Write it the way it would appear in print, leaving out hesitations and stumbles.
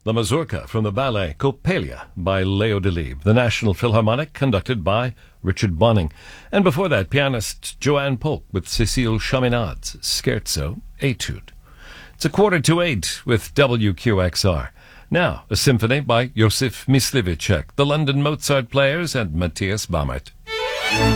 The Mazurka from the ballet Coppelia by Leo Delibes. The National Philharmonic conducted by Richard Bonning. And before that, pianist Joanne Polk with Cécile Chaminade's Scherzo Etude. It's 7:45 with WQXR. Now, a symphony by Josef Myslivicek, the London Mozart Players, and Matthias Bammert.